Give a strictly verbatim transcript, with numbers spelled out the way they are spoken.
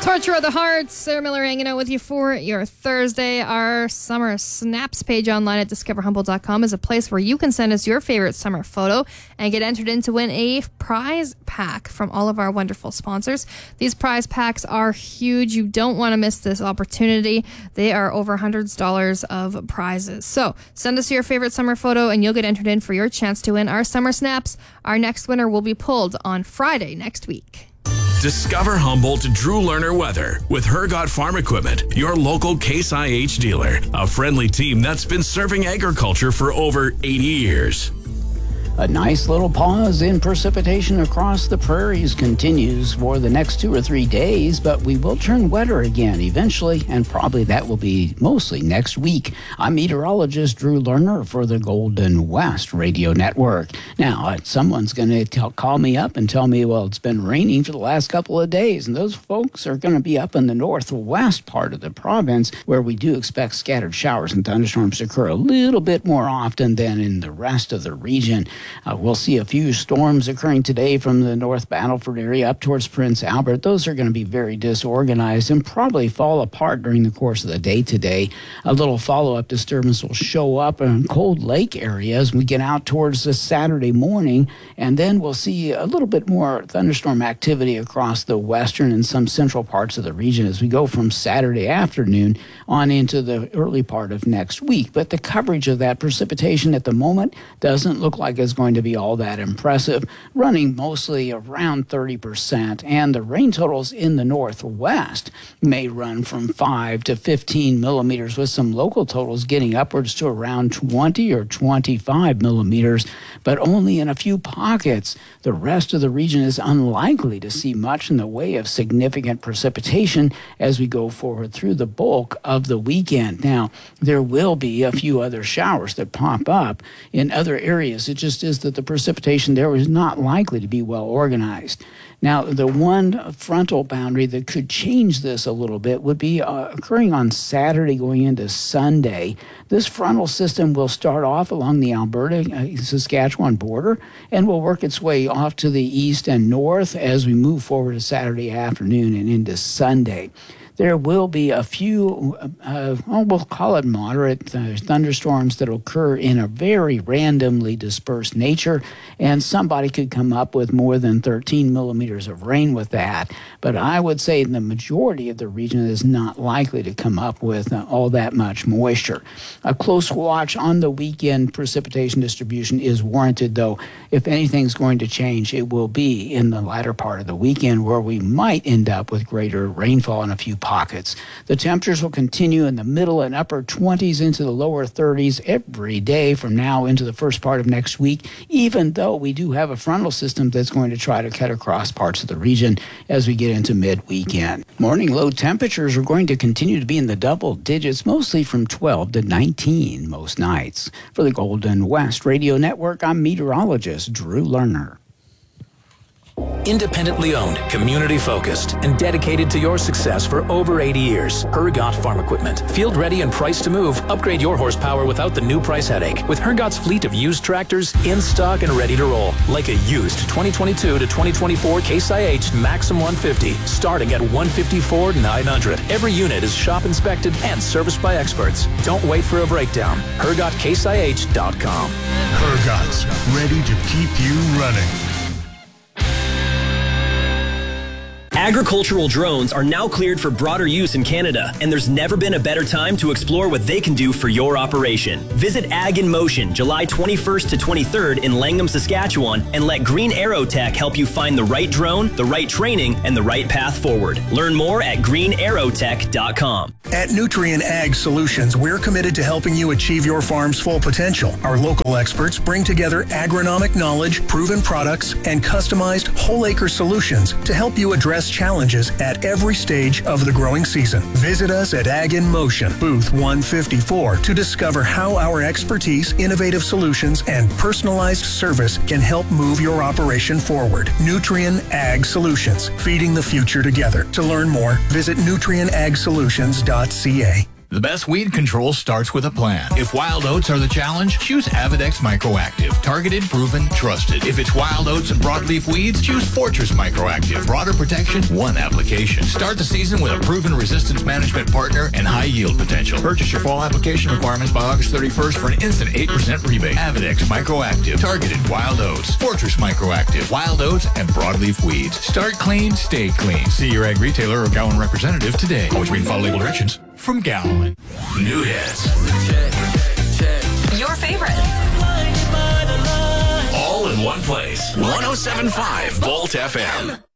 Torture of the Hearts, Sarah Miller hanging out with you for your Thursday. Our summer snaps page online at discover humble dot com is a place where you can send us your favorite summer photo and get entered in to win a prize pack from all of our wonderful sponsors. These prize packs are huge. You don't want to miss this opportunity. They are over hundreds of dollars of prizes. So send us your favorite summer photo and you'll get entered in for your chance to win our summer snaps. Our next winner will be pulled on Friday next week. Discover Humboldt Drew Lerner Weather with Hergot Farm Equipment, your local Case I H dealer. A friendly team that's been serving agriculture for over eighty years. A nice little pause in precipitation across the prairies continues for the next two or three days, but we will turn wetter again eventually, and probably that will be mostly next week. I'm meteorologist Drew Lerner for the Golden West Radio Network. Now, uh, someone's going to call me up and tell me, well, it's been raining for the last couple of days, and those folks are going to be up in the northwest part of the province, where we do expect scattered showers and thunderstorms to occur a little bit more often than in the rest of the region. Uh, we'll see a few storms occurring today from the North Battleford area up towards Prince Albert. Those are going to be very disorganized and probably fall apart during the course of the day today. A little follow-up disturbance will show up in Cold Lake area as we get out towards the Saturday morning, and then we'll see a little bit more thunderstorm activity across the western and some central parts of the region as we go from Saturday afternoon on into the early part of next week. But the coverage of that precipitation at the moment doesn't look like it's going to be all that impressive, running mostly around thirty percent, and the rain totals in the northwest may run from five to fifteen millimeters, with some local totals getting upwards to around twenty or twenty-five millimeters, but only in a few pockets. The rest of the region is unlikely to see much in the way of significant precipitation as we go forward through the bulk of the weekend. Now, there will be a few other showers that pop up in other areas. It just is that the precipitation there is not likely to be well organized. Now, the one frontal boundary that could change this a little bit would be uh, occurring on Saturday going into Sunday. This frontal system will start off along the Alberta-Saskatchewan border and will work its way off to the east and north as we move forward to Saturday afternoon and into Sunday. There will be a few, uh, well, we'll call it moderate uh, thunderstorms that will occur in a very randomly dispersed nature, and somebody could come up with more than thirteen millimeters of rain with that. But I would say the majority of the region is not likely to come up with uh, all that much moisture. A close watch on the weekend precipitation distribution is warranted, though. If anything's going to change, it will be in the latter part of the weekend, where we might end up with greater rainfall in a few pockets. The temperatures will continue in the middle and upper twenties into the lower thirties every day from now into the first part of next week, even though we do have a frontal system that's going to try to cut across parts of the region as we get into mid-weekend. Morning low temperatures are going to continue to be in the double digits, mostly from twelve to nineteen most nights. For the Golden West Radio Network, I'm meteorologist Drew Lerner. Independently owned, community-focused, and dedicated to your success for over eighty years. Hergot Farm Equipment. Field ready and priced to move. Upgrade your horsepower without the new price headache. With Hergot's fleet of used tractors in stock and ready to roll. Like a used twenty twenty-two to twenty twenty-four Case I H Maxim one fifty, starting at one hundred fifty-four thousand nine hundred dollars. Every unit is shop inspected and serviced by experts. Don't wait for a breakdown. Hergot Case I H dot com. Hergot's, ready to keep you running. Agricultural drones are now cleared for broader use in Canada, and there's never been a better time to explore what they can do for your operation. Visit Ag in Motion July twenty-first to twenty-third in Langham, Saskatchewan, and let Green Arrow Tech help you find the right drone, the right training, and the right path forward. Learn more at green arrow tech dot com. At Nutrien Ag Solutions, we're committed to helping you achieve your farm's full potential. Our local experts bring together agronomic knowledge, proven products, and customized whole-acre solutions to help you address challenges at every stage of the growing season. Visit us at Ag in Motion, booth one fifty-four, to discover how our expertise, innovative solutions, and personalized service can help move your operation forward. Nutrien Ag Solutions, feeding the future together. To learn more, visit nutrien ag solutions dot c a. The best weed control starts with a plan. If wild oats are the challenge, choose Avidex Microactive. Targeted, proven, trusted. If it's wild oats and broadleaf weeds, choose Fortress Microactive. Broader protection, one application. Start the season with a proven resistance management partner and high yield potential. Purchase your fall application requirements by August thirty-first for an instant eight percent rebate. Avidex Microactive. Targeted wild oats. Fortress Microactive. Wild oats and broadleaf weeds. Start clean, stay clean. See your ag retailer or Gowan representative today. Always read and follow label directions from Gowan. New hits. Your favorites. All in one place. one oh seven point five Volt F M.